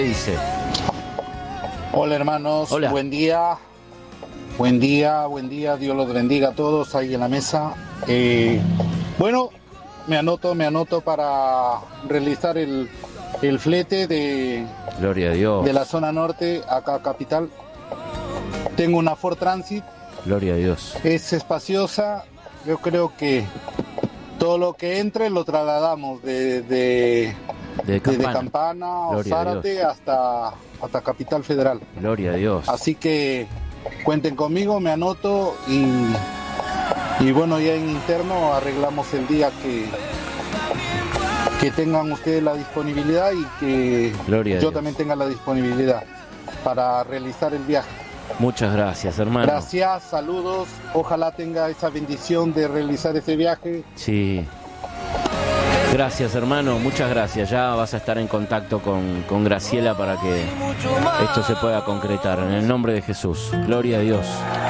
¿Qué dice? Hola hermanos, Hola. Buen día, Dios los bendiga a todos ahí en la mesa. Bueno, me anoto para realizar el flete Gloria a Dios. de la zona norte acá a Capital. Tengo una Ford Transit, Gloria a Dios. es espaciosa, yo creo que todo lo que entre lo trasladamos desde Campana o Gloria a Zárate hasta Capital Federal. Gloria a Dios. Así que cuenten conmigo, me anoto y bueno, ya en interno arreglamos el día que tengan ustedes la disponibilidad y que Gloria a yo Dios. también tenga la disponibilidad para realizar el viaje. Muchas gracias, hermano. Gracias, saludos, ojalá tenga esa bendición de realizar ese viaje. Sí. Gracias, hermano, muchas gracias. Ya vas a estar en contacto con Graciela para que esto se pueda concretar. En el nombre de Jesús. Gloria a Dios.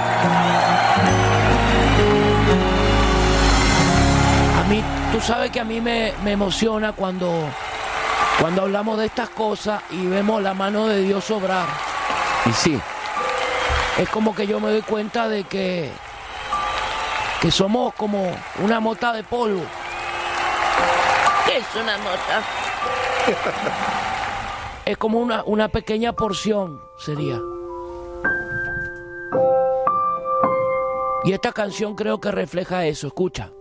A mí, tú sabes que a mí me emociona cuando hablamos de estas cosas y vemos la mano de Dios obrar. Y sí, Es como que yo me doy cuenta de que somos como una mota de polvo. ¿Qué es una mota? Es como una pequeña porción, sería. Y esta canción creo que refleja eso. Escucha.